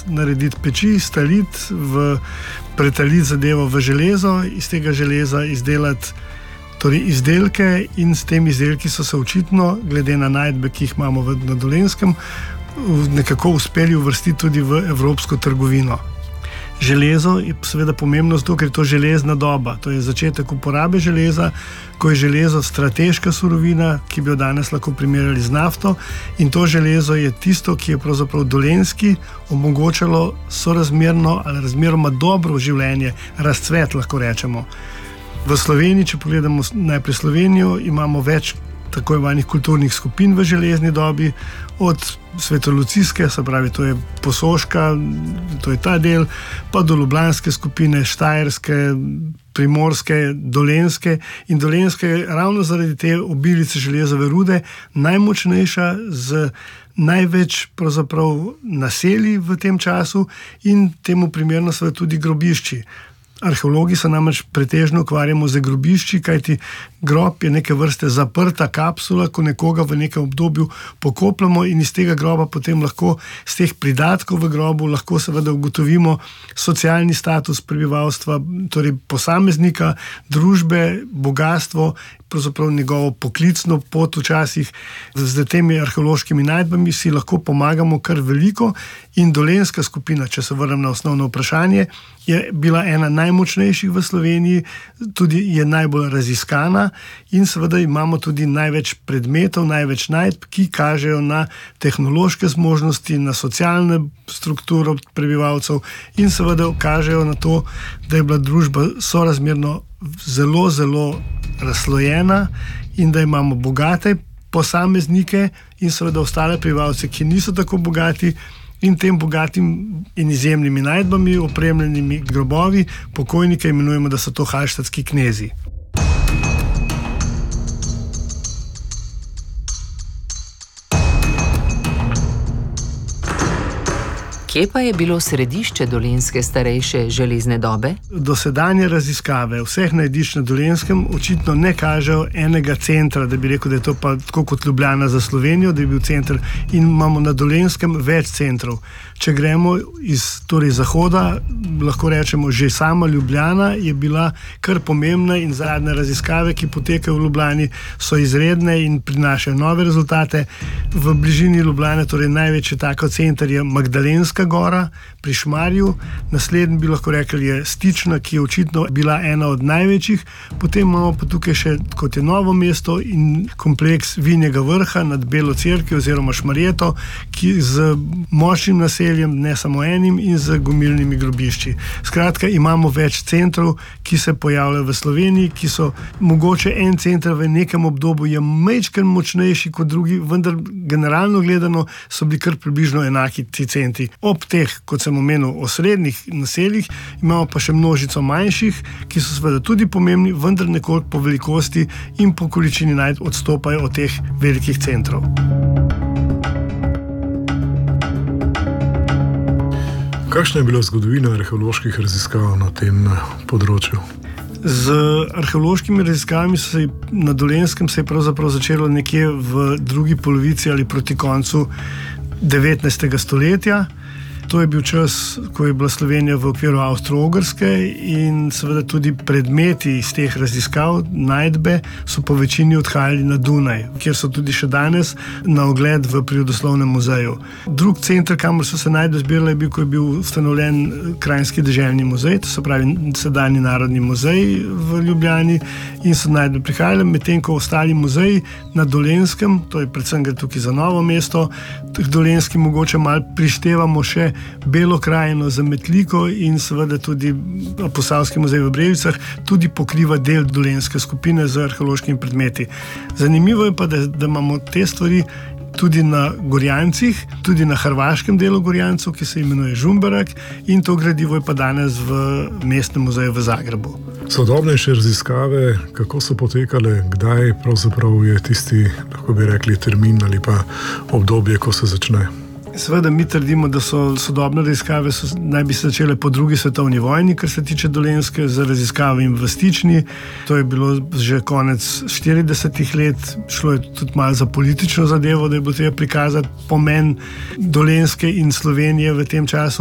narediti peči, staliti, pretaliti zadevo v železo, iz tega železa izdelati torej izdelke, in s temi izdelki so se očitno, glede na najdbe, ki jih imamo na Dolenjskem, nekako uspeli uvrstiti tudi v evropsko trgovino. Železo je seveda pomembno zato, ker je to železna doba. To je začetek uporabe železa, ko je železo strateška surovina, ki bi jo danes lahko primerjali z nafto, in to železo je tisto, ki je pravzaprav Dolenjski omogočalo sorazmerno ali razmeroma dobro življenje, razcvet, lahko rečemo. V Sloveniji, če pogledamo najprej Slovenijo, imamo več tako imenovanih kulturnih skupin v železni dobi, od svetolucijske, se pravi, to je Posoška, to je ta del, pa do ljubljanske skupine, štajerske, primorske, dolenjske. In dolenjske ravno zaradi te obilice železove rude najmočnejša, z največ pravzaprav naselij v tem času, in temu primerno so tudi grobišči. Arheologi se namreč pretežno ukvarjamo z grobišči, kajti grob je neke vrste zaprta kapsula, ko nekoga v nekem obdobju pokopljamo, in iz tega groba potem lahko, z teh pridatkov v grobu, lahko seveda ugotovimo socialni status prebivalstva, torej posameznika, družbe, bogastvo, pravzaprav njegovo poklicno pot včasih. Z temi arheološkimi najdbami si lahko pomagamo kar veliko, in dolenjska skupina, če se vrnem na osnovno vprašanje, je bila ena najmočnejših v Sloveniji, tudi je najbolj raziskana, in seveda imamo tudi največ predmetov, največ najdb, ki kažejo na tehnološke zmožnosti, na socialno strukturo prebivalcev, in seveda kažejo na to, da je bila družba sorazmerno zelo, zelo razslojena, in da imamo bogate posameznike in seveda ostale prebivalce, ki niso tako bogati, in tem bogatim in izjemnimi najdbami, opremljenimi grobovi, pokojnike imenujemo, da so to halštatski knezi. Kje pa je bilo središče dolenjske starejše železne dobe? Dosedanje raziskave vseh najdišč na Dolenjskem očitno ne kažejo enega centra, da bi rekel, da je to pa tako kot Ljubljana za Slovenijo, da je bil center, in imamo na Dolenjskem več centrov. Če gremo iz zahoda, lahko rečemo, že sama Ljubljana je bila kar pomembna, in zadnje raziskave, ki potekajo v Ljubljani, so izredne in prinašajo nove rezultate. V bližini Ljubljane, torej največji tako center, je Magdalenska gora pri Šmarju, naslednji bi lahko rekli je Stična, ki je očitno bila ena od največjih, potem imamo pa tukaj še, kot je Novo mesto, in kompleks Vinjega vrha nad Belo cerkvijo oziroma Šmarjeto, ki z močnim naseljem, ne samo enim, in z gomilnimi grobišči. Skratka, imamo več centrov, ki se pojavljajo v Sloveniji, ki so mogoče en center v nekem obdobju je majčkeno močnejši kot drugi, vendar generalno gledano so bili kar približno enaki ti centri. Ob teh, kot sem omenil, osrednjih naseljih, imamo pa še množico manjših, ki so seveda tudi pomembni, vendar nekoliko po velikosti in po količini najdb odstopajo od teh velikih centrov. Kakšna je bila zgodovina arheoloških raziskav na tem področju? Z arheološkimi raziskavami na Dolenjskem se je pravzaprav začelo nekje v drugi polovici ali proti koncu 19. stoletja. To je bil čas, ko je bila Slovenija v okviru Avstro-Ogrske, in seveda tudi predmeti iz teh raziskav, najdbe, so po večini odhajali na Dunaj, kjer so tudi še danes na ogled v Prirodoslovnem muzeju. Drug center, kamor so se najdbe zbirale, je bil, ko je bil ustanovljen Kranjski deželni muzej, to se pravi sedanji Narodni muzej v Ljubljani, in so najdbe prihajale, medtem ko ostali muzeji na Dolenjskem, to je predvsem gre tukaj za Novo mesto, Dolenjski mogoče malo prištevamo še Belo krajino za Metliko, in seveda tudi Posavski muzej v Brejicah tudi pokriva del dolenjske skupine z arheološkimi predmeti. Zanimivo je pa, da imamo te stvari tudi na Gorjancih, tudi na hrvaškem delu Gorjancev, ki se imenuje Žumberak, in to gradivo je pa danes v Mestnem muzeju v Zagrebu. Sodobnejše raziskave, kako so potekale, kdaj pravzaprav je tisti, lahko bi rekli, termin ali pa obdobje, ko se začne? Seveda mi trdimo, da so sodobne raziskave naj bi se začele po drugi svetovni vojni, kar se tiče Dolenjske, z raziskavami v Stični. To je bilo že konec 40-ih let, šlo je tudi malo za politično zadevo, da je bilo treba prikazati pomen Dolenjske in Slovenije v tem času.